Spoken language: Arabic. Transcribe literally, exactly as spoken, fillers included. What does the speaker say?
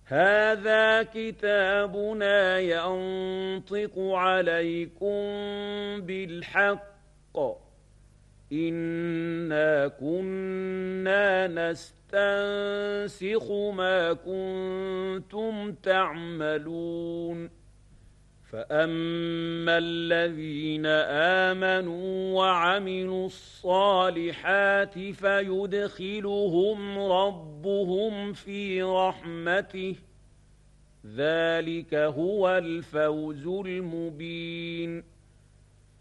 هذا كتابنا ينطق عليكم بالحق إنا كنا نستنسخ ما كنتم تعملون فأما الذين آمنوا وعملوا الصالحات فيدخلهم ربهم في رحمته ذلك هو الفوز المبين.